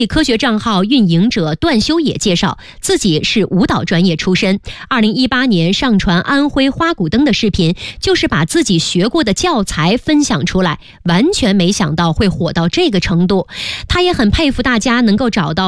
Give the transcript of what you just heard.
科学账号运营者段修也介绍，自己是舞蹈专业出身，2018年上传安徽花鼓灯的视频，就是把自己学过的教材分享出来，完全没想到会火到这个程度。他也很佩服大家能够找到